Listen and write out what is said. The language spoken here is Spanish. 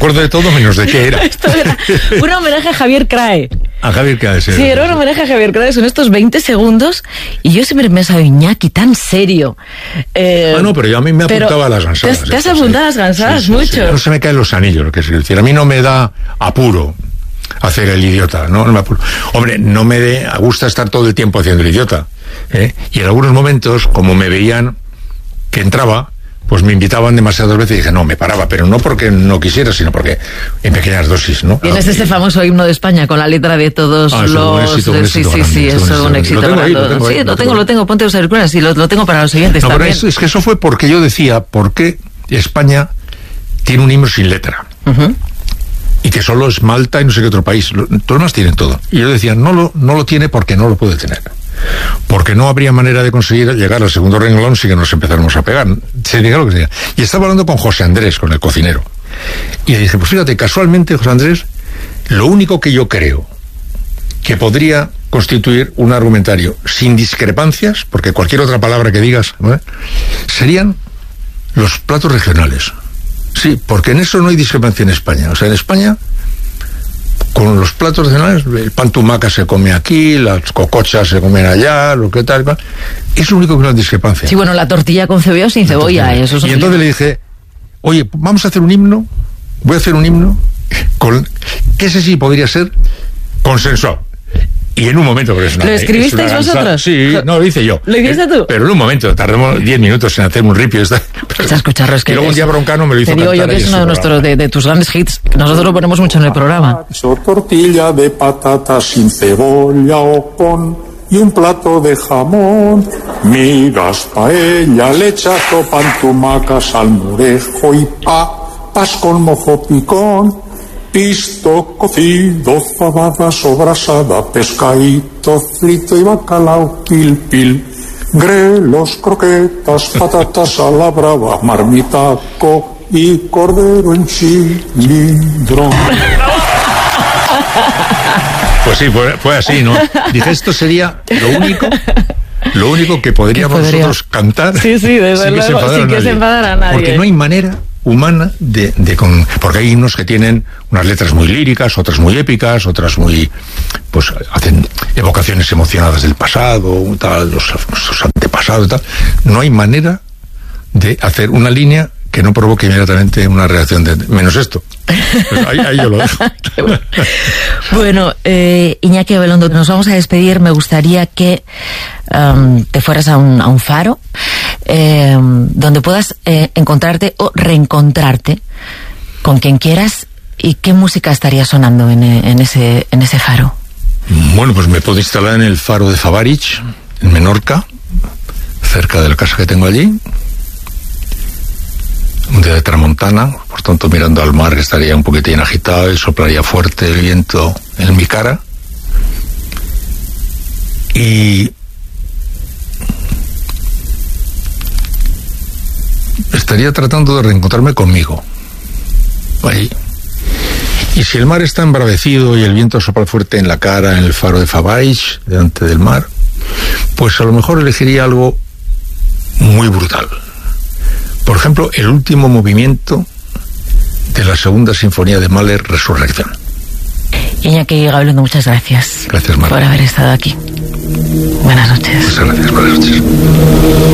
acuerdo de todo menos de qué era. Esto era un homenaje a Javier Crae. A Javier Crae, sí. Sí, era un homenaje a Javier Crae, son estos 20 segundos, y yo siempre me he pensado, Iñaki, tan serio. No, pero yo a mí me apuntaba a las gansadas. ¿Te has apuntado a las gansadas mucho? Sí. No se me caen los anillos, lo que es decir. A mí no me da apuro hacer el idiota, no me apuro. Hombre, no me gusta estar todo el tiempo haciendo el idiota, ¿eh? Y en algunos momentos, como me veían que entraba, pues me invitaban demasiadas veces y dije, no, me paraba, pero no porque no quisiera, sino porque en pequeñas dosis, ¿no? Tienes este famoso himno de España con la letra de todos los... Sí, es un éxito. Lo tengo, ponte los auriculares y lo tengo para los siguientes también. Pero es que eso fue porque yo decía, ¿por qué España tiene un himno sin letra? Y que solo es Malta y no sé qué otro país. Todos los demás tienen todo. Y yo decía, no lo tiene porque no lo puede tener. Porque no habría manera de conseguir llegar al segundo renglón si que nos empezáramos a pegar. Se diga lo que sea. Y estaba hablando con José Andrés, con el cocinero. Y le dije, pues fíjate, casualmente, José Andrés, lo único que yo creo que podría constituir un argumentario sin discrepancias, porque cualquier otra palabra que digas, ¿no?, serían los platos regionales. Sí, porque en eso no hay discrepancia en España. O sea, en España, con los platos regionales, el pan tumaca se come aquí, las cocochas se comen allá, lo que tal, es lo único que no hay discrepancia. Sí, bueno, la tortilla con cebolla o sin cebolla, eso es. Y entonces le dije, oye, vamos a hacer un himno, voy a hacer un himno, que ese sí podría ser consensuado. Y en un momento... ¿Lo escribisteis vosotros? Sí, no, lo hice yo. ¿Lo hiciste tú? Pero en un momento, tardamos 10 minutos en hacer un ripio. Escucharlo, es que... Y luego un día Broncano me lo hizo cantar. Te digo yo que es uno de tus grandes hits. Nosotros lo ponemos mucho en el programa. Tortilla de patatas sin cebolla o con... y un plato de jamón, migas, paella, lechazo, pan, tumaca, salmorejo y papas con mojo picón, pisto cocido, fabada sobrasada, pescadito frito y bacalao pil pil, grelos, croquetas, patatas a la brava, marmitaco y cordero en cilindro. Pues sí, fue así, ¿no? Dije, esto sería lo único que podríamos nosotros cantar. Sí, desde luego, sin que se enfadara nadie. Porque no hay manera humana porque hay himnos que tienen unas letras muy líricas, otras muy épicas, otras muy, pues, hacen evocaciones emocionadas del pasado, tal, los antepasados, tal. No hay manera de hacer una línea que no provoque inmediatamente una reacción menos esto. Pues ahí yo lo dejo. Bueno, Iñaki Abelondo, nos vamos a despedir. Me gustaría que te fueras a un faro donde puedas encontrarte o reencontrarte con quien quieras. ¿Y qué música estaría sonando en ese faro? Bueno, pues me puedo instalar en el faro de Favarich, en Menorca, cerca de la casa que tengo allí. Un día de tramontana, por tanto mirando al mar, que estaría un poquitín agitado y soplaría fuerte el viento en mi cara. Y estaría tratando de reencontrarme conmigo ahí. Y si el mar está embravecido y el viento sopla fuerte en la cara, en el faro de Favarich, delante del mar, pues a lo mejor elegiría algo muy brutal. Por ejemplo, el último movimiento de la segunda sinfonía de Mahler, Resurrección. Iñaki Abelondo, muchas gracias. Gracias, Marta, por haber estado aquí. Buenas noches. Muchas gracias, buenas noches.